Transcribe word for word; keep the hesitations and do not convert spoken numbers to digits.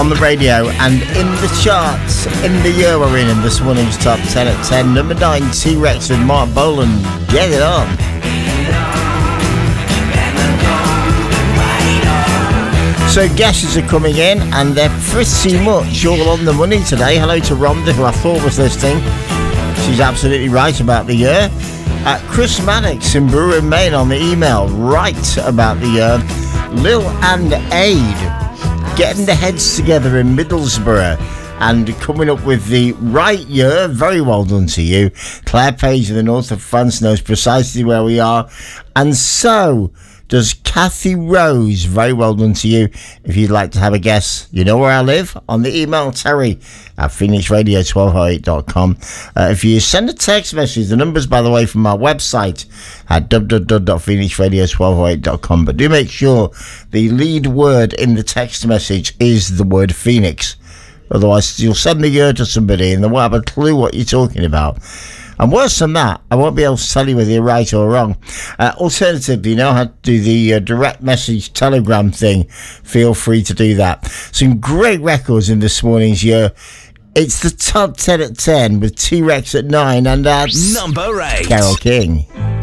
on the radio and in the charts in the year we're in in this morning's top ten at ten. Number nine, T-Rex with Mark Bolan. Get it on. So guesses are coming in and they're pretty much all on the money today. Hello to Rhonda, who I thought was listening. She's absolutely right about the year. Uh, Chris Maddox in Brewer, Maine on the email, right about the year. Lil and Aid getting the heads together in Middlesbrough and coming up with the right year. Very well done to you. Claire Page in the north of France knows precisely where we are, and so does Kathy Rose. Very well done to you. If you'd like to have a guess, you know where I live. On the email, Terry at phoenix radio twelve oh eight dot com. Uh, if you send a text message, the numbers, by the way, from our website at w w w dot phoenix radio twelve oh eight dot com. But do make sure the lead word in the text message is the word Phoenix. Otherwise, you'll send the year to somebody and they won't have a clue what you're talking about. And worse than that, I won't be able to tell you whether you're right or wrong. Uh, alternatively, you know how to do the uh, direct message telegram thing. Feel free to do that. Some great records in this morning's year. It's the top ten at ten with T-Rex at nine and uh, number eight, Carole King.